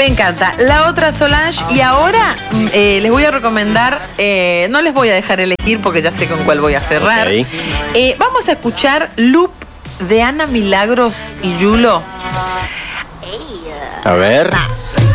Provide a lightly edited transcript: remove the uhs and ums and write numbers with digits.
Me encanta. La otra Solange. Y ahora les voy a recomendar, no les voy a dejar elegir porque ya sé con cuál voy a cerrar. Okay. Vamos a escuchar Loop de Ana Milagros y Yulo. A ver.